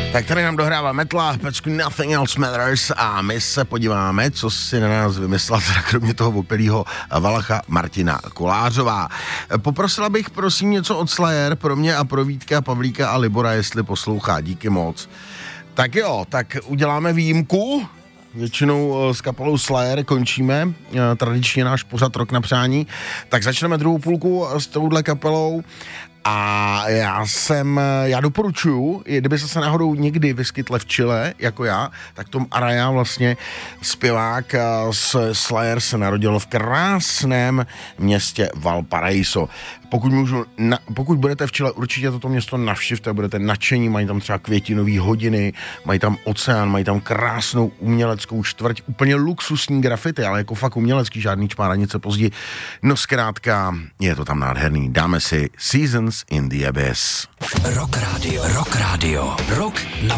Tak tady nám dohrává Metla, pecku Nothing Else Matters a my se podíváme, co si na nás vymyslela, teda kromě toho opilýho Valacha Martina Kolářová. Poprosila bych prosím něco od Slayer pro mě a pro Vítka, Pavlíka a Libora, jestli poslouchá. Díky moc. Tak jo, tak uděláme výjimku. Většinou s kapelou Slayer končíme tradičně náš pořad Rok na přání. Tak začneme druhou půlku s touhle kapelou. A já doporučuju, kdyby se náhodou někdy vyskytl v Chile, jako já, tak Tom Araya vlastně zpěvák z Slayer se narodil v krásném městě Valparaíso. Pokud budete v Chile, určitě toto město navštivte, budete nadšení, mají tam třeba květinové hodiny, mají tam oceán, mají tam krásnou uměleckou čtvrť, úplně luxusní grafity, ale jako fakt umělecký, žádný čmáranice později. No zkrátka, je to tam nádherný. Dáme si Seasons in the Abyss. Rock Radio. Rok na